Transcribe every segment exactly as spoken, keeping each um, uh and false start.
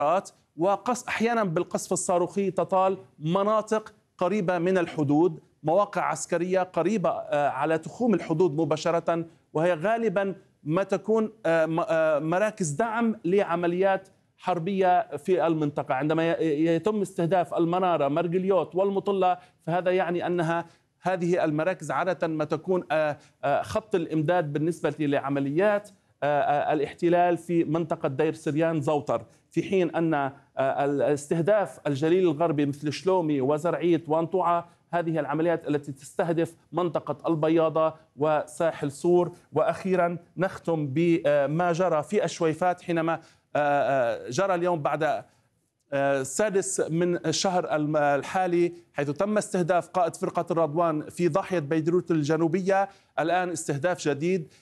وقص أحيانا بالقصف الصاروخي تطال مناطق قريبة من الحدود، مواقع عسكرية قريبة على تخوم الحدود مباشرة، وهي غالبا ما تكون مراكز دعم لعمليات حربية في المنطقة. عندما يتم استهداف المنارة مرجليوت والمطلة فهذا يعني أنها هذه المراكز عادة ما تكون خط الإمداد بالنسبة لعمليات الاحتلال في منطقة دير سريان زوطر، في حين أن الاستهداف الجليل الغربي مثل شلومي وزرعيت وانطوعة هذه العمليات التي تستهدف منطقة البياضة وساحل صور. وأخيرا نختم بما جرى في الشويفات، حينما جرى اليوم بعد السادس من الشهر الحالي حيث تم استهداف قائد فرقة الرضوان في ضاحية بيروت الجنوبية، الآن استهداف جديد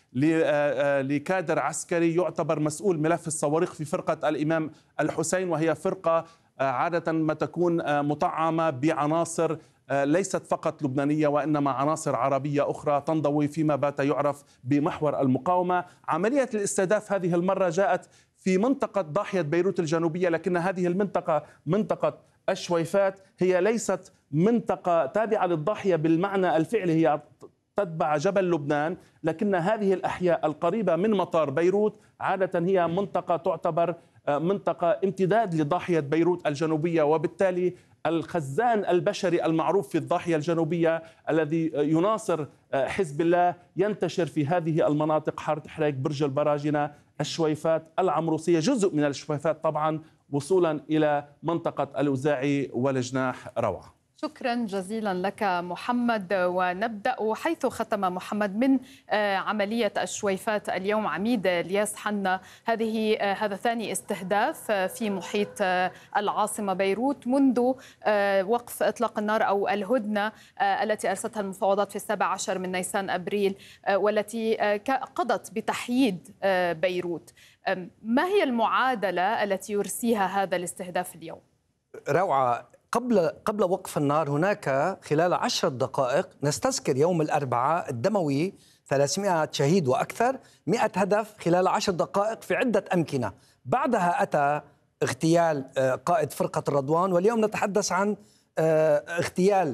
لكادر عسكري يعتبر مسؤول ملف الصواريخ في فرقة الإمام الحسين، وهي فرقة عادة ما تكون مطعمة بعناصر ليست فقط لبنانية وإنما عناصر عربية أخرى تنضوي فيما بات يعرف بمحور المقاومة. عملية الاستهداف هذه المرة جاءت في منطقة ضاحية بيروت الجنوبية، لكن هذه المنطقة منطقة الشويفات هي ليست منطقة تابعة للضاحية بالمعنى الفعلي، هي تتبع جبل لبنان، لكن هذه الأحياء القريبة من مطار بيروت عادة هي منطقة تعتبر منطقة امتداد لضاحية بيروت الجنوبية، وبالتالي الخزان البشري المعروف في الضاحية الجنوبية الذي يناصر حزب الله ينتشر في هذه المناطق: حارة حريق، برج البراجنة، الشويفات، العمروسية، جزء من الشويفات طبعا، وصولا إلى منطقة الأوزاعي والجناح. روعة. شكرا جزيلا لك محمد. ونبدأ حيث ختم محمد من عملية الشويفات اليوم. عميد الياس حنا، هذه هذا ثاني استهداف في محيط العاصمة بيروت منذ وقف إطلاق النار أو الهدنة التي أرستها المفاوضات في السابع عشر من نيسان أبريل، والتي قضت بتحييد بيروت. ما هي المعادلة التي يرسيها هذا الاستهداف اليوم؟ روعة. قبل قبل وقف النار هناك خلال عشر دقائق، نستذكر يوم الأربعاء الدموي، ثلاثمائة شهيد وأكثر، مئة هدف خلال عشر دقائق في عدة أمكنة. بعدها أتى اغتيال قائد فرقة الرضوان، واليوم نتحدث عن اغتيال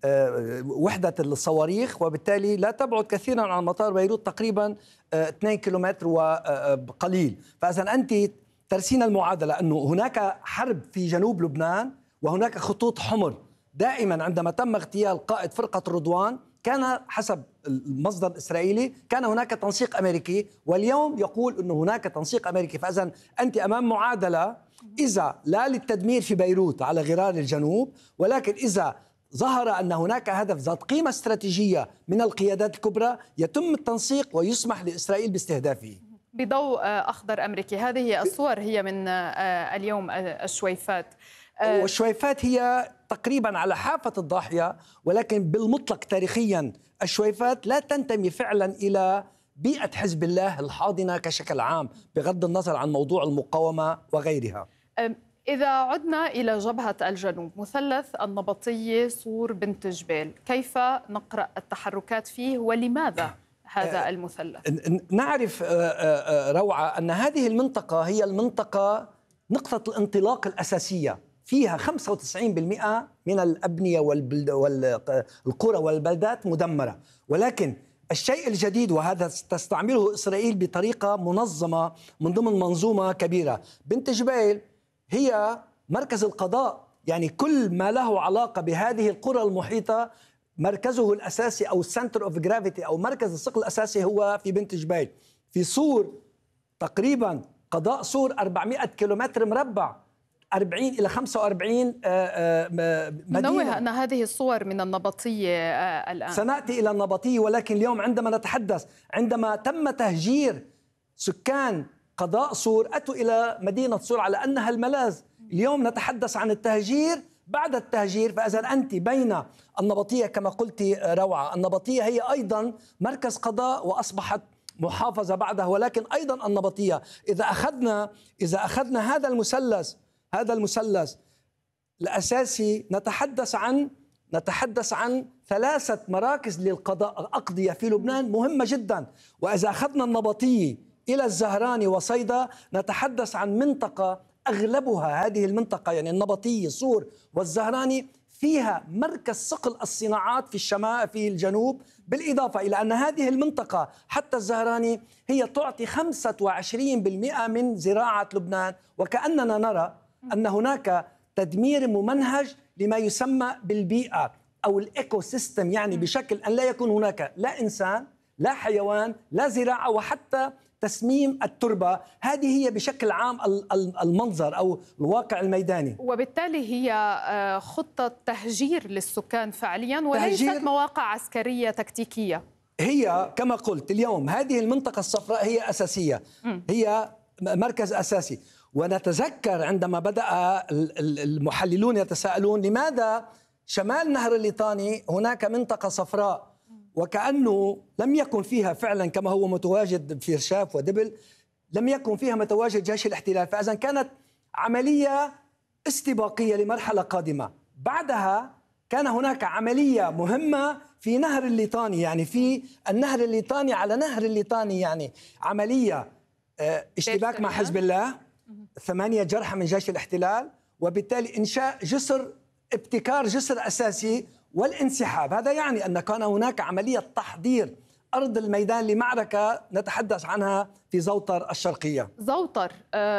وحدة الصواريخ، وبالتالي لا تبعد كثيرا عن مطار بيروت، تقريبا اثنين كيلومتر وقليل. فإذا أنت ترسين المعادلة أنه هناك حرب في جنوب لبنان وهناك خطوط حمر. دائما عندما تم اغتيال قائد فرقة الرضوان كان حسب المصدر الإسرائيلي كان هناك تنسيق أمريكي، واليوم يقول أنه هناك تنسيق أمريكي. فإذا أنت أمام معادلة، إذا لا للتدمير في بيروت على غرار الجنوب، ولكن إذا ظهر أن هناك هدف ذات قيمة استراتيجية من القيادات الكبرى يتم التنسيق ويسمح لإسرائيل باستهدافه. بضوء أخضر أمريكي، هذه الصور هي من اليوم الشويفات. والشويفات هي تقريبا على حافة الضاحية، ولكن بالمطلق تاريخيا الشويفات لا تنتمي فعلا إلى بيئة حزب الله الحاضنة كشكل عام، بغض النظر عن موضوع المقاومة وغيرها. إذا عدنا إلى جبهة الجنوب، مثلث النبطية، صور، بنت جبيل، كيف نقرأ التحركات فيه ولماذا هذا المثلث؟ نعرف روعة أن هذه المنطقة هي المنطقة نقطة الانطلاق الأساسية، فيها خمسة وتسعين بالمئة من الأبنية والقرى والبلدات مدمرة. ولكن الشيء الجديد، وهذا تستعمله إسرائيل بطريقة منظمة من ضمن منظومة كبيرة، بنت جبيل هي مركز القضاء، يعني كل ما له علاقة بهذه القرى المحيطة مركزه الأساسي أو السنتر أوف جرافيتي أو مركز الثقل الأساسي هو في بنت جبيل. في صور تقريبا قضاء صور أربعمئة كيلومتر مربع، أربعين إلى خمسة وأربعين مدينة. نوه أن هذه الصور من النبطية الآن. سنأتي إلى النبطية، ولكن اليوم عندما نتحدث عندما تم تهجير سكان قضاء صور أتوا إلى مدينة صور على أنها الملاذ. اليوم نتحدث عن التهجير بعد التهجير. فإذا أنت بين النبطية كما قلت روعة، النبطية هي أيضا مركز قضاء وأصبحت محافظة بعدها، ولكن أيضا النبطية إذا أخذنا إذا أخذنا هذا المثلث هذا المثلث الأساسي نتحدث عن نتحدث عن ثلاثة مراكز للقضاء الأقضية في لبنان مهمة جدا. وإذا أخذنا النبطية إلى الزهراني وصيدا نتحدث عن منطقة أغلبها هذه المنطقة يعني النبطية صور والزهراني فيها مركز صقل الصناعات في الشمال في الجنوب، بالإضافة إلى أن هذه المنطقة حتى الزهراني هي تعطي خمسة وعشرين بالمئة من زراعة لبنان، وكأننا نرى أن هناك تدمير ممنهج لما يسمى بالبيئة أو الإيكو سيستم، يعني بشكل أن لا يكون هناك لا إنسان لا حيوان لا زراعة وحتى تسميم التربة. هذه هي بشكل عام المنظر أو الواقع الميداني، وبالتالي هي خطة تهجير للسكان فعليا وليست مواقع عسكرية تكتيكية. هي كما قلت اليوم هذه المنطقة الصفراء هي أساسية، هي مركز أساسي. ونتذكر عندما بدأ المحللون يتساءلون لماذا شمال نهر الليطاني هناك منطقة صفراء وكأنه لم يكن فيها فعلا كما هو متواجد في رشاف ودبل، لم يكن فيها متواجد جيش الاحتلال، فإذا كانت عملية استباقية لمرحلة قادمة. بعدها كان هناك عملية مهمة في نهر الليطاني، يعني في النهر الليطاني على نهر الليطاني، يعني عملية اشتباك مع حزب الله، ثمانية جرحى من جيش الاحتلال، وبالتالي إنشاء جسر، ابتكار جسر أساسي والانسحاب. هذا يعني أن كان هناك عملية تحضير أرض الميدان لمعركة نتحدث عنها في زوطر الشرقية. زوطر،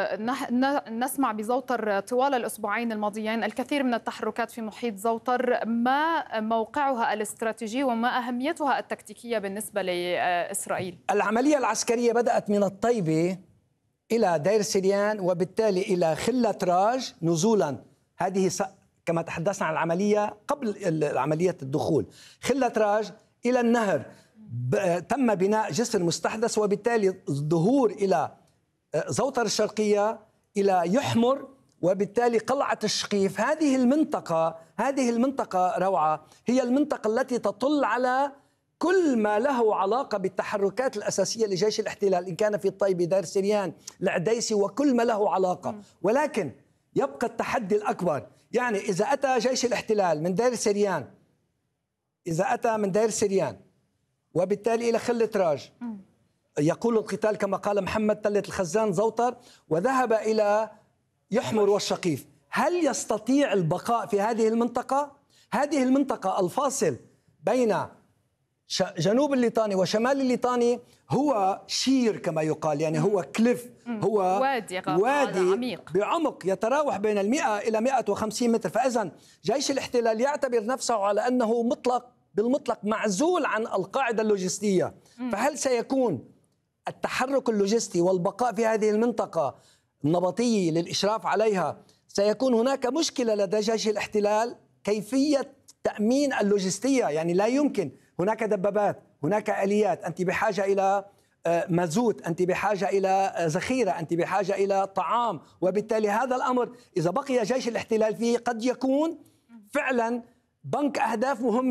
نسمع بزوطر طوال الأسبوعين الماضيين الكثير من التحركات في محيط زوطر. ما موقعها الاستراتيجي وما أهميتها التكتيكية بالنسبة لإسرائيل؟ العملية العسكرية بدأت من الطيبة إلى دير سريان وبالتالي إلى خلة راج نزولا. هذه كما تحدثنا عن العملية قبل عملية الدخول، خلة راج إلى النهر تم بناء جسر مستحدث، وبالتالي الظهور إلى زوطر الشرقية إلى يحمر وبالتالي قلعة الشقيف. هذه المنطقة هذه المنطقة روعة هي المنطقة التي تطل على كل ما له علاقة بالتحركات الأساسية لجيش الاحتلال، إن كان في الطيبة، دير سريان، العديسي، وكل ما له علاقة. ولكن يبقى التحدي الأكبر، يعني إذا أتى جيش الاحتلال من دير سريان إذا أتى من دير سريان وبالتالي إلى خلة راج، يقول القتال كما قال محمد تلة الخزان زوطر، وذهب إلى يحمر والشقيف، هل يستطيع البقاء في هذه المنطقة؟ هذه المنطقة الفاصل بين جنوب الليطاني وشمال الليطاني هو شير كما يقال، يعني هو كليف، هو وادي, وادي عميق بعمق يتراوح بين المئة إلى مئة وخمسين متر. فإذا جيش الاحتلال يعتبر نفسه على أنه مطلق بالمطلق معزول عن القاعدة اللوجستية. فهل سيكون التحرك اللوجستي والبقاء في هذه المنطقة النبطية للإشراف عليها، سيكون هناك مشكلة لدى جيش الاحتلال كيفية تأمين اللوجستية؟ يعني لا يمكن، هناك دبابات، هناك آليات، أنت بحاجة إلى مازوت، أنت بحاجة إلى ذخيرة، أنت بحاجة إلى طعام، وبالتالي هذا الأمر إذا بقي جيش الاحتلال فيه قد يكون فعلا بنك أهداف مهم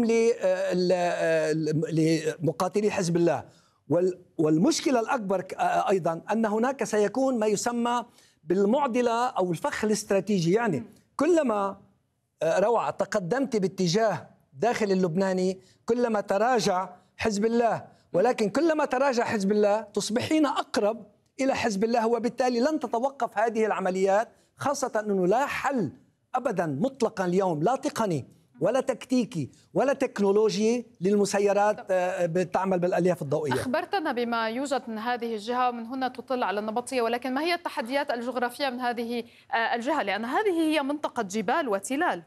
لمقاتلي حزب الله. والمشكلة الأكبر أيضا أن هناك سيكون ما يسمى بالمعضلة أو الفخ الاستراتيجي، يعني كلما روعة تقدمت باتجاه داخل اللبناني كلما تراجع حزب الله، ولكن كلما تراجع حزب الله تصبحين أقرب إلى حزب الله، وبالتالي لن تتوقف هذه العمليات، خاصة أنه لا حل أبدا مطلقا اليوم، لا تقني ولا تكتيكي ولا تكنولوجي للمسيرات بتعمل بالألياف الضوئية. أخبرتنا بما يوجد من هذه الجهة ومن هنا تطل على النبطية، ولكن ما هي التحديات الجغرافية من هذه الجهة؟ لأن هذه هي منطقة جبال وتلال.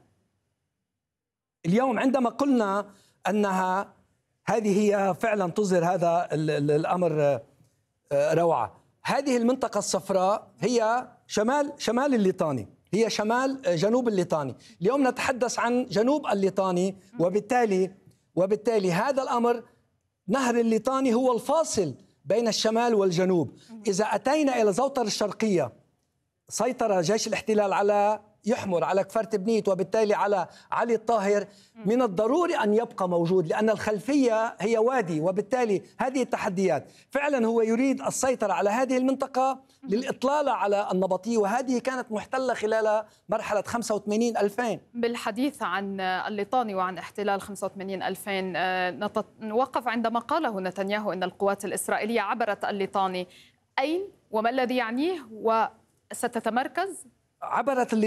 اليوم عندما قلنا أنها هذه هي فعلا تظهر هذا الأمر روعة. هذه المنطقة الصفراء هي شمال شمال الليطاني، هي شمال جنوب الليطاني. اليوم نتحدث عن جنوب الليطاني، وبالتالي وبالتالي هذا الأمر نهر الليطاني هو الفاصل بين الشمال والجنوب. إذا أتينا إلى زوطر الشرقية سيطر جيش الاحتلال على يحمر، على كفر تبنيت، وبالتالي على علي الطاهر. من الضروري أن يبقى موجود لأن الخلفية هي وادي، وبالتالي هذه التحديات. فعلا هو يريد السيطرة على هذه المنطقة للإطلالة على النبطية، وهذه كانت محتلة خلال مرحلة خمسة وثمانين ألفين. بالحديث عن الليطاني وعن احتلال خمسة وثمانين ألفين نوقف عندما قاله نتنياهو أن القوات الإسرائيلية عبرت الليطاني. أين وما الذي يعنيه؟ وستتمركز عبرت